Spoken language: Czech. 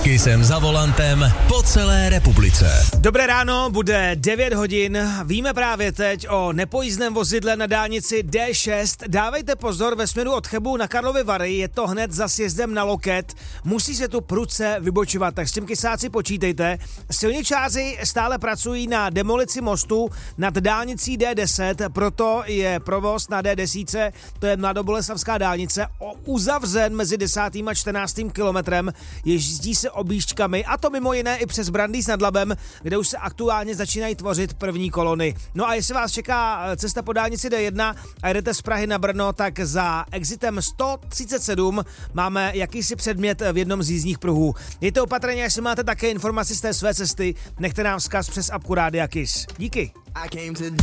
Kissem za volantem po celé republice. Dobré ráno, bude 9 hodin. Víme právě teď o nepojízdném vozidle na dálnici D6. Dávejte pozor, ve směru od Chebu na Karlovy Vary je to hned za sjezdem na Loket. Musí se tu prudce vybočovat, tak s tím kysáci počítejte. Silničáři stále pracují na demolici mostu nad dálnicí D10, proto je provoz na D10, to je mladoboleslavská dálnice, uzavřen mezi 10. a 14. kilometrem. Jezdí se objížďkami, a to mimo jiné i přes Brandýs nad Labem, kde už se aktuálně začínají tvořit první kolony. No a jestli vás čeká cesta po dálnici D1 a jedete z Prahy na Brno, tak za exitem 137 máme jakýsi předmět v jednom z jízdních pruhů. Mějte opatrně, jestli máte také informaci z té své cesty, nechte nám vzkaz přes apku Rádia Kiss. Díky.